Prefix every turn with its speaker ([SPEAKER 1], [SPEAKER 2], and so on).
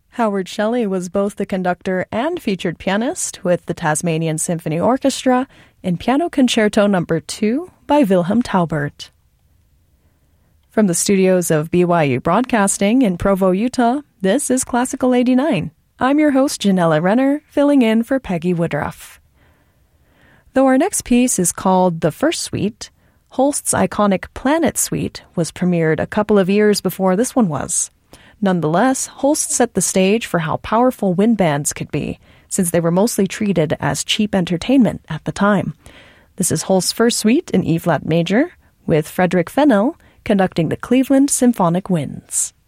[SPEAKER 1] Howard Shelley was both the conductor and featured pianist with the Tasmanian Symphony Orchestra in Piano Concerto No. 2 by Wilhelm Taubert. From the studios of BYU Broadcasting in Provo, Utah, this is Classical 89. I'm your host, Janella Renner, filling in for Peggy Woodruff. Though our next piece is called The First Suite, Holst's iconic Planet Suite was premiered a couple of years before this one was. Nonetheless, Holst set the stage for how powerful wind bands could be, since they were mostly treated as cheap entertainment at the time. This is Holst's First Suite in E-flat major, with Frederick Fennell conducting the Cleveland Symphonic Winds.